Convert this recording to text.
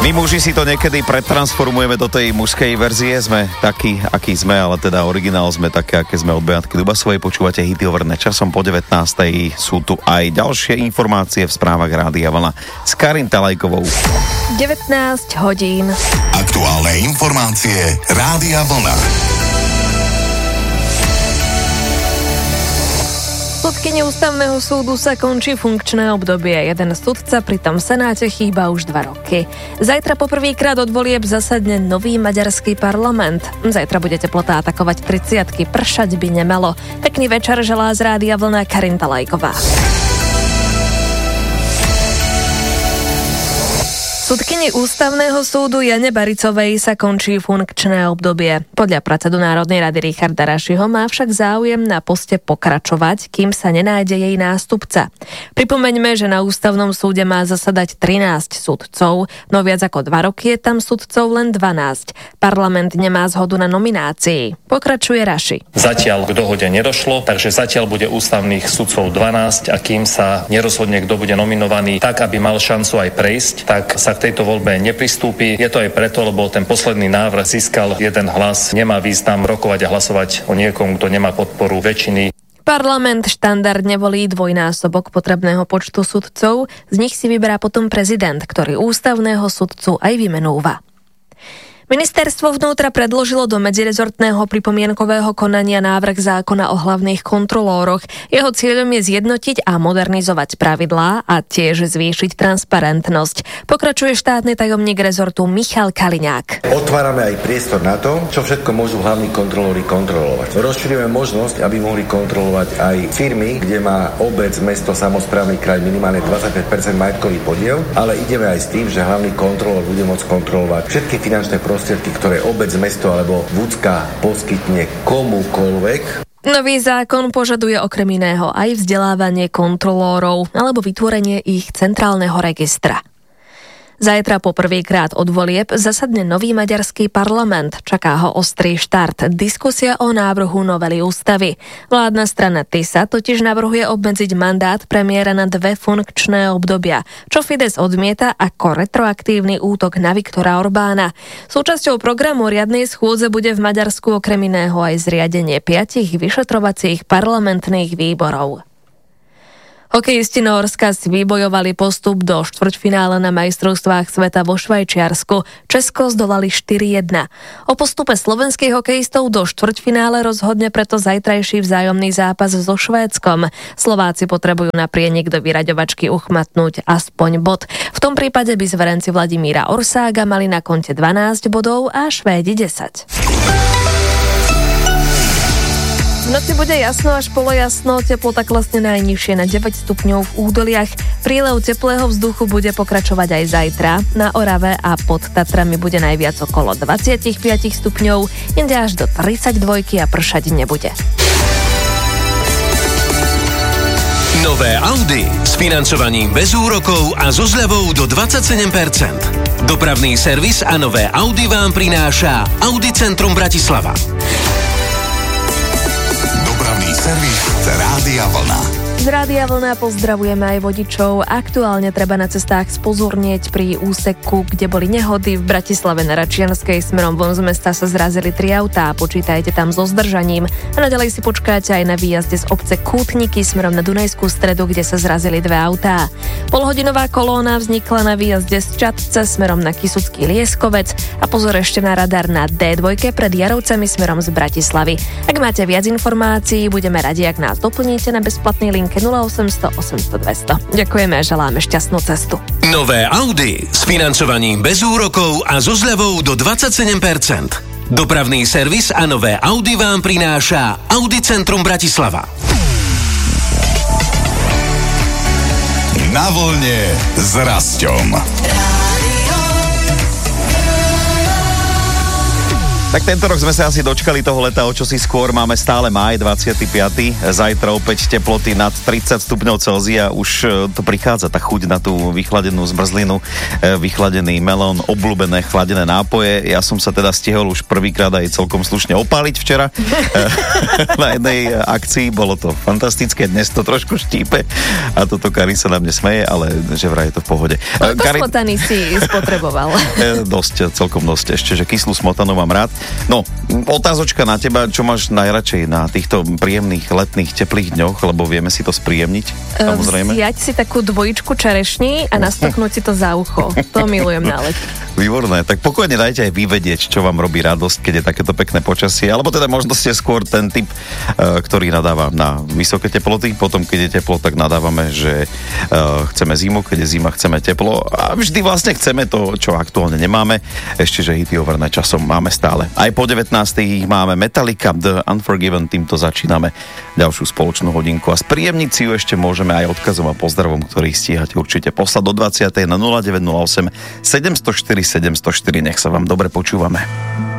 My muži si to niekedy pretransformujeme do tej mužskej verzie, sme takí, akí sme, ale teda originál sme také, aké sme od Beatky Dubasovej. Počúvate hity overené časom po 19. Sú tu aj ďalšie informácie v správach Rádia Vlna s Karin Talajkovou. 19 hodín. Aktuálne informácie Rádia Vlna. Sudkyni Ústavného súdu sa končí funkčné obdobie. Jeden sudca pritom v Senáte chýba už 2 roky. Zajtra poprvýkrát od volieb zasadne nový maďarský parlament. Zajtra bude teplota atakovať 30-ky, pršať by nemalo. Pekný večer želá z Rádia Vlna Karin Talajková. Sudkyni Ústavného súdu Jane Baricovej sa končí funkčné obdobie. Podľa predsedu Národnej rady Richarda Rašiho má však záujem na poste pokračovať, kým sa nenájde jej nástupca. Pripomeňme, že na Ústavnom súde má zasadať 13 sudcov, no viac ako 2 roky je tam sudcov len 12. Parlament nemá zhodu na nominácii. Pokračuje Raši. Zatiaľ k dohode nedošlo, takže zatiaľ bude ústavných sudcov 12 a kým sa nerozhodne, kto bude nominovaný tak, aby mal šancu aj prejsť, tak sa k tejto voľbe nepristúpi. Je to aj preto, lebo ten posledný návrh získal 1 hlas. Nemá význam rokovať a hlasovať o niekom, kto nemá podporu väčšiny. Parlament štandardne volí dvojnásobok potrebného počtu sudcov, z nich si vyberá potom prezident, ktorý ústavného sudcu aj vymenúva. Ministerstvo vnútra predložilo do medzirezortného pripomienkového konania návrh zákona o hlavných kontrolóroch. Jeho cieľom je zjednotiť a modernizovať pravidlá a tiež zvýšiť transparentnosť. Pokračuje štátny tajomník rezortu Michal Kaliňák. Otvárame aj priestor na to, čo všetko môžu hlavní kontrolóri kontrolovať. Rozšírime možnosť, aby mohli kontrolovať aj firmy, kde má obec, mesto, samosprávny kraj minimálne 25% majetkový podiel, ale ideme aj s tým, že hlavný kontrolór bude môcť kontrolovať všetky finančné prostriedky, ktoré obec, mesto alebo vúcka poskytne komukoľvek. Nový zákon požaduje okrem iného aj vzdelávanie kontrolórov alebo vytvorenie ich centrálneho registra. Zajtra poprvýkrát od volieb zasadne nový maďarský parlament. Čaká ho ostrý štart. Diskusia o návrhu novely ústavy. Vládna strana TISA totiž navrhuje obmedziť mandát premiéra na 2 funkčné obdobia, čo Fides odmieta ako retroaktívny útok na Viktora Orbána. Súčasťou programu riadnej schôdze bude v Maďarsku okrem iného aj zriadenie 5 vyšetrovacích parlamentných výborov. Hokejisti Nórska si vybojovali postup do štvrťfinále na majstrovstvách sveta vo Švajčiarsku. Česko zdolali 4-1. O postupe slovenských hokejistov do štvrťfinále rozhodne preto zajtrajší vzájomný zápas so Švédskom. Slováci potrebujú na prienik do vyraďovačky uchmatnúť aspoň bod. V tom prípade by zverenci Vladimíra Orsága mali na konte 12 bodov a Švédi 10. V noci bude jasno až polojasno, teplota klesne najnižšie na 9 stupňov v údoliach. Prílev teplého vzduchu bude pokračovať aj zajtra. Na Orave a pod Tatrami bude najviac okolo 25 stupňov, inde až do 32 a pršať nebude. Nové Audi s financovaním bez úrokov a so zľavou do 27%. Dopravný servis a nové Audi vám prináša Audi Centrum Bratislava. Servis Rádia Vlna. Z Rádia Vlna pozdravujeme aj vodičov. Aktuálne treba na cestách spozornieť pri úseku, kde boli nehody. V Bratislave na Račianskej smerom von z mesta sa zrazili 3 autá. Počítajte tam so zdržaním. A naďalej si počkáte aj na výjazde z obce Kútniky smerom na Dunajskú Stredu, kde sa zrazili 2 autá. Polhodinová kolóna vznikla na výjazde z Čadca smerom na Kysucký Lieskovec a pozor ešte na radar na D2 pred Jarovcami smerom z Bratislavy. Ak máte viac informácií, budeme radi, ak nás doplníte na bezplatný link 0800 800 200. Ďakujeme a želáme šťastnú cestu. Nové Audi s financovaním bez úrokov a so zľavou do 27%. Dopravný servis a nové Audi vám prináša Audi Centrum Bratislava. Na vlne s Rasťom. Tak tento rok sme sa asi dočkali toho leta, o čo si skôr. Máme stále máj 25. Zajtra opäť teploty nad 30 stupňov Celzia. Už to prichádza, tá chuť na tú vychladenú zmrzlinu, vychladený melón, obľúbené chladené nápoje. Ja som sa teda stihol už prvýkrát aj celkom slušne opáliť včera na jednej akcii. Bolo to fantastické, dnes to trošku štípe a toto Karin sa na mne smeje, ale že vraj je to v pohode. Smotany si spotreboval. Celkom dosť, ešte, že kyslú smotanu mám rád. No, otázočka na teba, čo máš najradšej na týchto príjemných letných teplých dňoch, lebo vieme si to spríjemniť, samozrejme. Vziať si takú dvojičku čerešní a nastoknúť si to za ucho. To milujem na let. Výborné, tak pokojne dajte aj vy vedieť, čo vám robí radosť, keď je takéto pekné počasie, alebo teda možno ste skôr ten typ, ktorý nadáva na vysoké teploty, potom keď je teplo, tak nadávame, že chceme zimu, keď je zima, chceme teplo a vždy vlastne chceme to, čo aktuálne nemáme, ešte, že hity overené časom máme stále. Aj po 19. ich máme Metallica, The Unforgiven, týmto začíname ďalšiu spoločnú hodinku a spríjemniť si ju ešte môžeme aj odkazom a pozdravom, ktorých stíhate určite poslať do 20. na 0908 704 704. Nech sa vám dobre počúvame.